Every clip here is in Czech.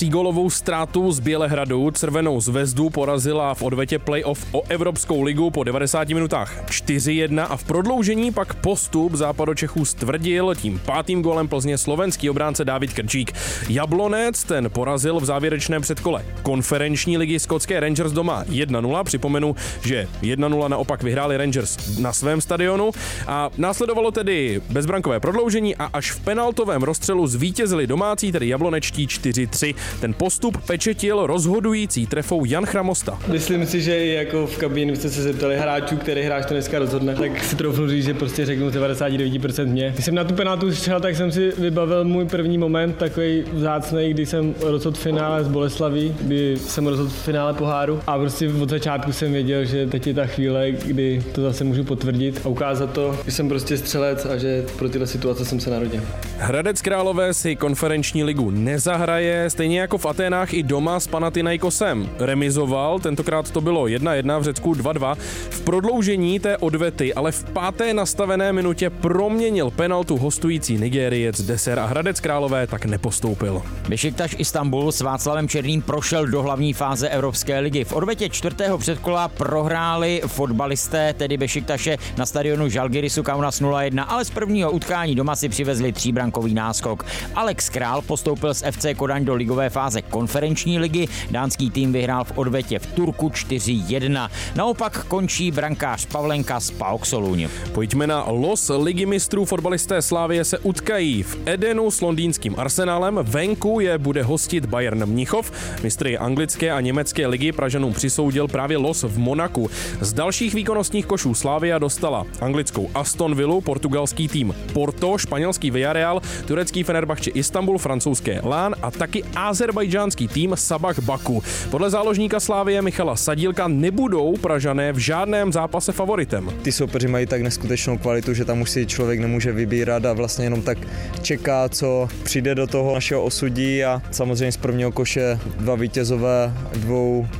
3gólovou ztrátu z Bělehradu Crvenou zvezdu porazila v odvetě playoff o Evropskou ligu po 90 minutách 4-1 a v prodloužení pak postup Západočechů stvrdil tím 5. gólem Plzně slovenský obránce Dávid Krčík. Jablonec ten porazil v závěrečném předkole konferenční ligy skotské Rangers doma 1-0. Připomenu, že 1-0 naopak vyhráli Rangers na svém stadionu a následovalo tedy bezbrankové prodloužení a až v penaltovém rozstřelu zvítězili domácí, tedy jablonečtí 4-3. Ten postup pečetil rozhodující trefou Jan Chramosta. Myslím si, že i jako v kabínu jste se zeptali hráčů, který hráč to dneska rozhodne, tak si troufnu říct, že prostě řeknu 99% mě. Když jsem na tu penaltu střel, tak jsem si vybavil můj první moment, takový vzácnej, kdy jsem rozhodl finále z Boleslaví, kdy jsem rozhodl finále poháru a prostě od začátku jsem věděl, že teď je ta chvíle, kdy to zase můžu potvrdit a ukázat to, že jsem prostě střelec a že pro tyhle situace jsem se narodil. Hradec Králové si konferenční ligu nezahraje, stejně jako v Aténách i doma s Panathinaikosem remizoval, tentokrát to bylo 1-1, v Řecku 2-2. V prodloužení té odvety, ale v 5. nastavené minutě proměnil penaltu hostující Nigériec Deser a Hradec Králové tak nepostoupil. Bešiktaš Istanbul s Václavem Černým prošel do hlavní fáze Evropské ligy. V odvetě 4. předkola prohráli fotbalisté, tedy Bešiktaše, na stadionu Žalgirisu Kaunas 0-1, ale z prvního utkání doma si přivezli 3brankový náskok. Alex Král postoupil z FC Kodaň do ligové fáze konferenční ligy, dánský tým vyhrál v odvetě v Turku 4-1. Naopak končí brankář Pavlenka z PAOK Soluň. Pojďme na los ligy mistrů. Fotbalisté Slavie se utkají v Edenu s londýnským Arsenálem. Venku je bude hostit Bayern Mnichov. Mistry anglické a německé ligy Pražanům přisoudil právě los v Monaku. Z dalších výkonnostních košů Slavia dostala anglickou Aston Villu, portugalský tým Porto, španělský Villarreal, turecký Fenerbahce Istanbul, francouzské Lán a taky azerbajdžánský tým Sabah Baku. Podle záložníka Slavie Michala Sadílka nebudou Pražané v žádném zápase favoritem. Ty soupeři mají tak neskutečnou kvalitu, že tam už si člověk nemůže vybírat a vlastně jenom tak čeká, co přijde do toho našeho osudí a samozřejmě z prvního koše 2 vítězové 2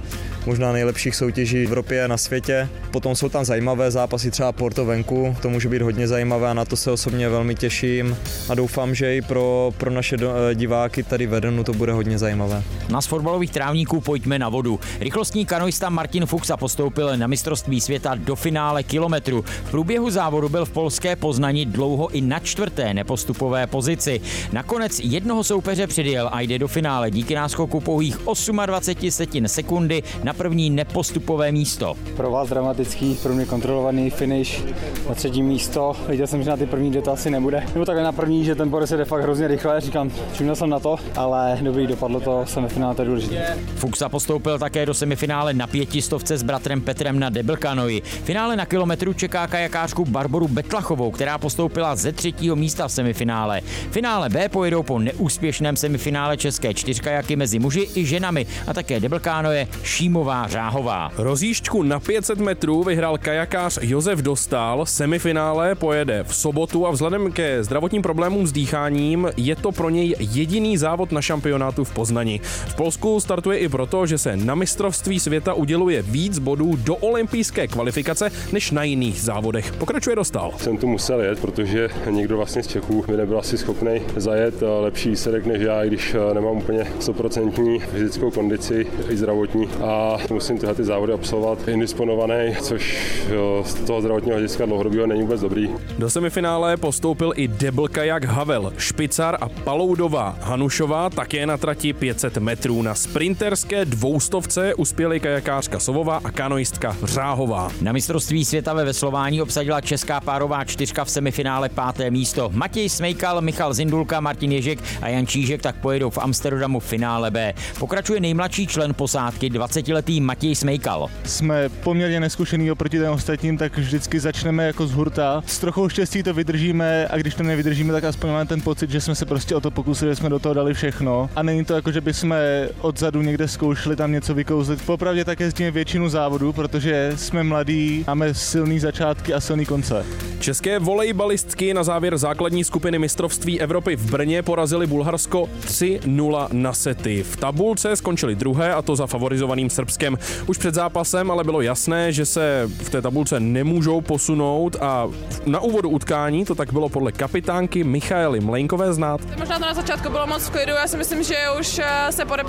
možná nejlepších soutěží v Evropě a na světě. Potom jsou tam zajímavé zápasy, třeba Porto venku, to může být hodně zajímavé a na to se osobně velmi těším a doufám, že i pro naše diváky tady v Edenu to bude hodně zajímavé. Z fotbalových trávníků pojďme na vodu. Rychlostní kanoista Martin Fuchsa postoupil na mistrovství světa do finále kilometru. V průběhu závodu byl v polské Poznani dlouho i na 4. nepostupové pozici. Nakonec jednoho soupeře předjel a jde do finále díky náskoku pouhých 28 sekundy na první nepostupové místo. Pro vás dramatický, pro mě kontrolovaný finish na 3. místo. Viděl jsem, že na ty první to asi nebude. Nebo takhle na první, že ten Boris jde fakt hrozně rychle, říkám, čuměl jsem na to, ale dobrý, dopadlo to, semifinále, to je důležité. Fuchsa postoupil také do semifinále na 500 s bratrem Petrem na deblkanoji. Finále na kilometru čeká kajakářku Barboru Betlachovou, která postoupila ze 3. místa v semifinále. Finále B pojedou po neúspěšném semifinále české 4kajaky mezi muži i ženami a také deblkánoje Šímová Řáhová. Rozjížďku na 500 metrů vyhrál kajakář Josef Dostál, semifinále pojede v sobotu a vzhledem ke zdravotním problémům s dýcháním je to pro něj jediný závod na šampionátu v Poznani. V Polsku startuje i proto, že se na mistrovství světa uděluje víc bodů do olympijské kvalifikace než na jiných závodech. Pokračuje Dostál. Jsem tu musel jet, protože nikdo vlastně z Čechů by nebyl asi schopný zajet lepší výsledek než já, i když nemám úplně 100% fyzickou kondici i zdravotní a musím tyhle ty závody absolvovat indisponovaný, což z toho zdravotního hlediska dlouhodobého není vůbec dobrý. Do semifinále postoupil i deblkajak Havel, Špicar a Paloudová Hanušová, také na trati 500 metrů. Na sprinterské 200 uspěly kajakářka Sovová a kanoistka Řáhová. Na mistrovství světa ve veslování obsadila česká párová 4 v semifinále 5. místo. Matěj Smejkal, Michal Zindulka, Martin Ježek a Jan Čížek tak pojedou v Amsterdamu v finále B. Pokračuje nejmladší člen posádky, 20letý Matěj Smejkal. Jsme poměrně neskušený oproti těm ostatním, tak vždycky začneme jako z hurta. S trochou štěstí to vydržíme a když to nevydržíme, tak aspoň máme ten pocit, že jsme se prostě o to pokusili, jsme do toho dali všechno. A není to jako, že bychom odzadu někde zkoušeli tam něco vykouzlit. Popravdě také jezdíme většinu závodů, protože jsme mladí, máme silný začátky a silný konce. České volejbalistky na závěr základní skupiny mistrovství Evropy v Brně porazili Bulharsko 3-0 na sety. V tabulce skončili druhé a to za favorizovaným Srbskem. Už před zápasem ale bylo jasné, že se v té tabulce nemůžou posunout a na úvodu utkání to tak bylo podle kapitánky Michaely Mlejnkové znát. Možná to na začátku bylo moc v klidu, já si myslím, že už se